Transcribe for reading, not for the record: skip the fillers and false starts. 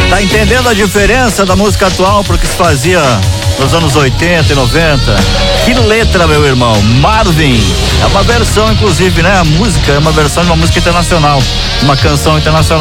Tá entendendo a diferença da música atual pro que se fazia nos anos 80 e 90? Que letra, meu irmão. Marvin. É uma versão, inclusive, né? A música é uma versão de uma música internacional. Uma canção internacional.